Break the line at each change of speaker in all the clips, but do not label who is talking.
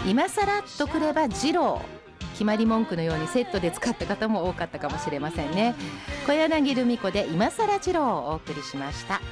今更とくれば二郎、決まり文句のようにセットで使った方も多かったかもしれませんね。小柳ルミ子で今更二郎をお送りしました。さ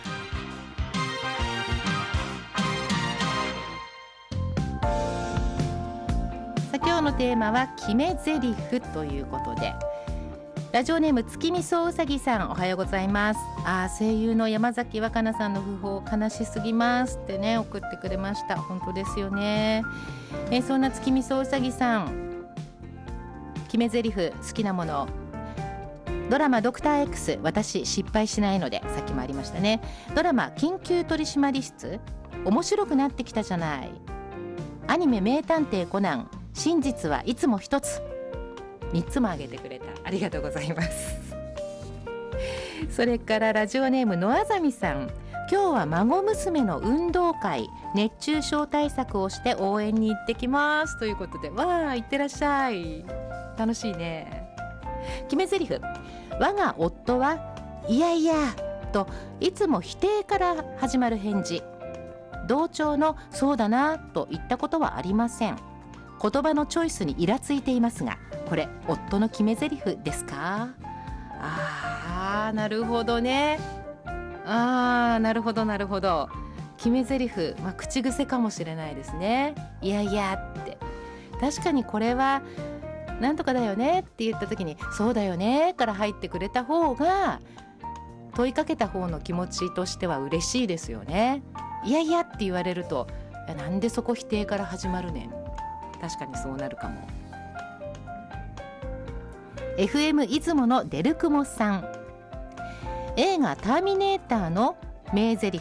あ今日のテーマは決め台詞ということで、ラジオネーム月見そうさぎさん、おはようございます。声優の山崎若菜さんの訃報悲しすぎますってね送ってくれました。本当ですよね。そんな月見そうさぎさん、決め台詞好きなもの、ドラマドクター X 私失敗しないので、さっきもありましたね。ドラマ緊急取締室面白くなってきたじゃない。アニメ名探偵コナン真実はいつも一つ、3つも挙げてくれた。ありがとうございます。それからラジオネームのあざみさん、今日は孫娘の運動会熱中症対策をして応援に行ってきますということで、わあ行ってらっしゃい、楽しいね。決め台詞、我が夫はいやいやといつも否定から始まる返事、同調のそうだなと言ったことはありません。言葉のチョイスにイラついていますが、これ夫の決め台詞ですか？なるほどね。なるほどなるほど。決め台詞、口癖かもしれないですね。いやいやって、確かにこれはなんとかだよねって言った時にそうだよねから入ってくれた方が、問いかけた方の気持ちとしては嬉しいですよね。いやいやって言われると、なんでそこ否定から始まるねん、確かにそうなるかも。FM 出雲のデルクモさん、映画ターミネーターの名台詞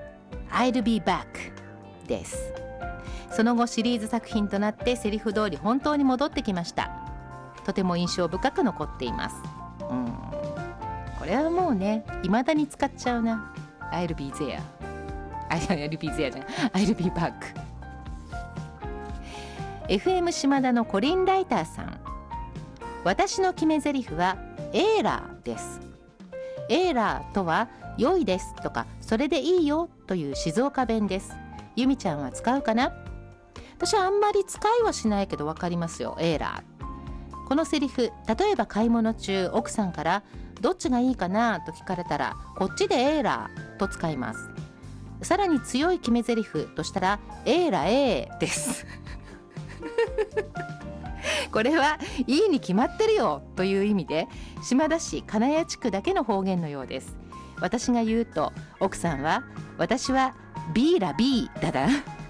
I'll be back です。その後シリーズ作品となってセリフ通り本当に戻ってきました。とても印象深く残っています。これはもうね未だに使っちゃうな。 I'll be there I'll be there じゃない I'll be back。 FM 島田のコリンライターさん、私の決め台詞はエーラーです。エーラーとは良いですとかそれでいいよという静岡弁です。ゆみちゃんは使うかな？私はあんまり使いはしないけど分かりますよ、エーラー。このセリフ、例えば買い物中奥さんからどっちがいいかなと聞かれたら、こっちでエーラーと使います。さらに強い決め台詞としたらエーラーですこれはいいに決まってるよという意味で、島田市金谷地区だけの方言のようです。私が言うと奥さんは私はビーラビーだな